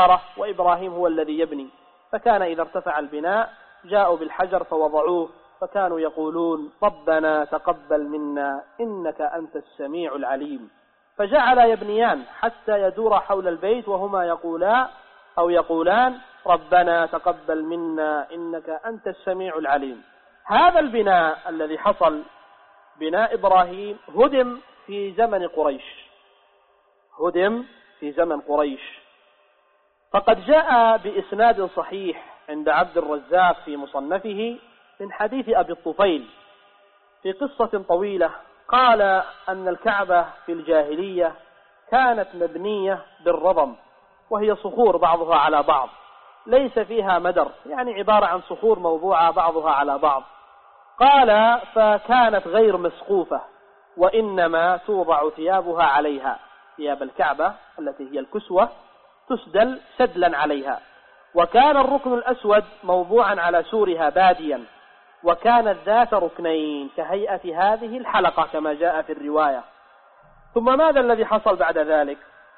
وإبراهيم هو الذي يبني. فكان إذا ارتفع البناء جاءوا بالحجر فوضعوه، فكانوا يقولون ربنا تقبل منا إنك أنت السميع العليم. فجعل يبنيان حتى يدور حول البيت وهما يقولان ربنا تقبل منا إنك أنت السميع العليم. هذا البناء الذي حصل بناء إبراهيم هدم في زمن قريش. فقد جاء بإسناد صحيح عند عبد الرزاق في مصنفه من حديث أبي الطفيل في قصة طويلة، قال أن الكعبة في الجاهلية كانت مبنية بالرضم، وهي صخور بعضها على بعض ليس فيها مدر، يعني عبارة عن صخور موضوعة بعضها على بعض. قال فكانت غير مسقوفة، وإنما توضع ثيابها عليها، ثياب الكعبة التي هي الكسوة تسدل سدلا عليها. وكان الركن الأسود موضوعا على سورها باديا، وكانت ذات ركنين كهيئة هذه الحلقة كما جاء في الرواية. ثم ماذا الذي حصل بعد ذلك؟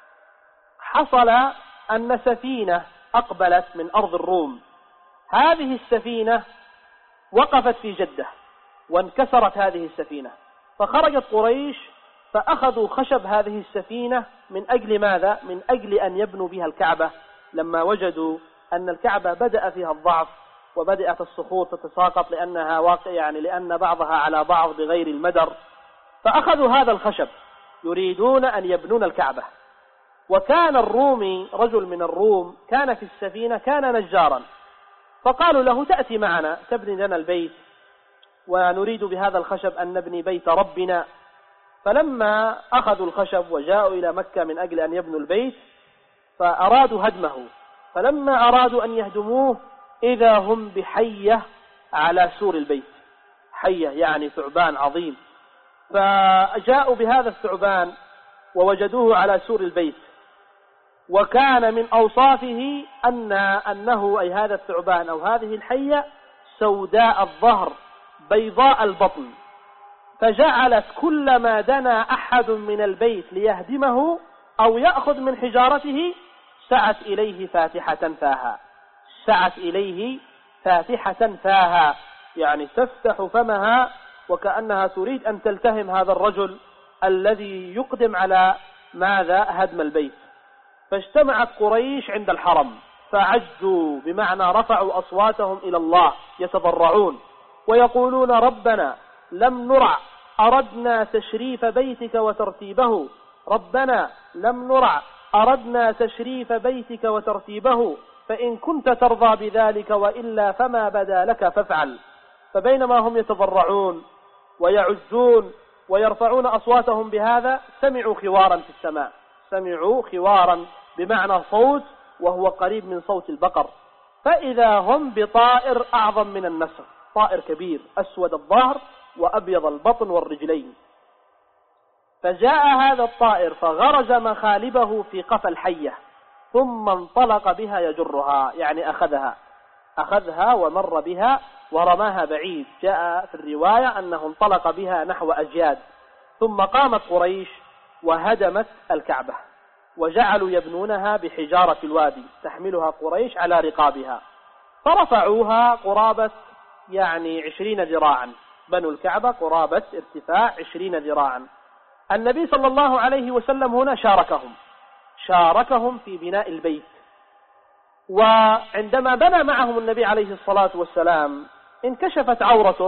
حصل أن سفينة أقبلت من أرض الروم، هذه السفينة وقفت في جدة وانكسرت هذه السفينة، فخرجت قريش فأخذوا خشب هذه السفينة من أجل ماذا؟ من أجل أن يبنوا بها الكعبة، لما وجدوا أن الكعبة بدأ فيها الضعف وبدأت الصخور تتساقط لأن بعضها على بعض بغير المدر، فأخذوا هذا الخشب يريدون أن يبنون الكعبة. وكان الرومي رجل من الروم كان في السفينة كان نجارا، فقالوا له تأتي معنا تبني لنا البيت ونريد بهذا الخشب أن نبني بيت ربنا. فلما أخذوا الخشب وجاءوا إلى مكة من أجل أن يبنوا البيت فأرادوا هدمه، فلما أرادوا أن يهدموه إذا هم بحية على سور البيت، حية يعني ثعبان عظيم، فجاءوا بهذا الثعبان ووجدوه على سور البيت، وكان من أوصافه أنه أي هذا الثعبان أو هذه الحية سوداء الظهر بيضاء البطن، فجعلت كلما دنا أحد من البيت ليهدمه أو يأخذ من حجارته سعت إليه فاتحة فاها، يعني تفتح فمها وكأنها تريد أن تلتهم هذا الرجل الذي يقدم على ماذا؟ هدم البيت. فاجتمعت قريش عند الحرم فعجوا، بمعنى رفعوا أصواتهم إلى الله يتضرعون ويقولون ربنا لم نرع أردنا تشريف بيتك وترتيبه، ربنا لم نرع أردنا تشريف بيتك وترتيبه، فإن كنت ترضى بذلك وإلا فما بدا لك فافعل. فبينما هم يتضرعون ويعجون ويرفعون أصواتهم بهذا سمعوا خوارا في السماء، سمعوا خوارا بمعنى صوت وهو قريب من صوت البقر، فإذا هم بطائر أعظم من النسر، طائر كبير أسود الظهر وأبيض البطن والرجلين. فجاء هذا الطائر فغرز مخالبه في قفا الحية ثم انطلق بها يجرها، يعني أخذها ومر بها ورماها بعيد، جاء في الرواية أنه انطلق بها نحو أجياد. ثم قامت قريش وهدمت الكعبة وجعلوا يبنونها بحجارة الوادي تحملها قريش على رقابها، فرفعوها قرابة 20 ذراعا، بنوا الكعبة قرابة ارتفاع 20 ذراعا. النبي صلى الله عليه وسلم هنا شاركهم في بناء البيت، وعندما بنى معهم النبي عليه الصلاة والسلام انكشفت عورته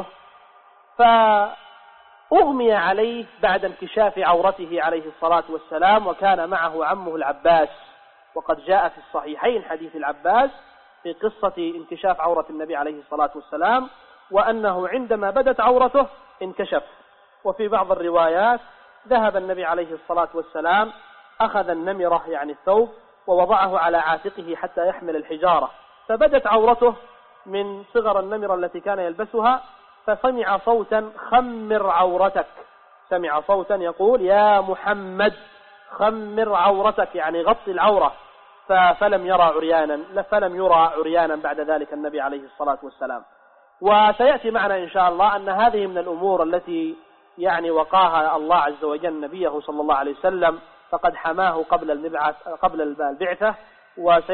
فأغمي عليه بعد انكشاف عورته عليه الصلاة والسلام، وكان معه عمه العباس، وقد جاء في الصحيحين حديث العباس في قصة انكشاف عورة النبي عليه الصلاة والسلام، وأنه عندما بدت عورته انكشف. وفي بعض الروايات ذهب النبي عليه الصلاة والسلام أخذ النمرة يعني الثوب ووضعه على عاتقه حتى يحمل الحجارة، فبدت عورته من صغر النمرة التي كان يلبسها، فسمع صوتا خمر عورتك، سمع صوتا يقول يا محمد خمر عورتك، يعني غطي العورة، فلم يرى عريانا بعد ذلك النبي عليه الصلاة والسلام. وسيأتي معنا إن شاء الله أن هذه من الأمور التي وقاها الله عز وجل نبيه صلى الله عليه وسلم، فقد حماه قبل البعثة